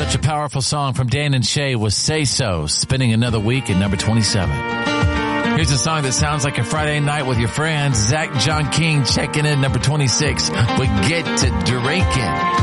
Such a powerful song from Dan and Shay was Say So, spending another week at number 27. Here's a song that sounds like a Friday night with your friends. Zach John King checking in at number 26. We get to drinking.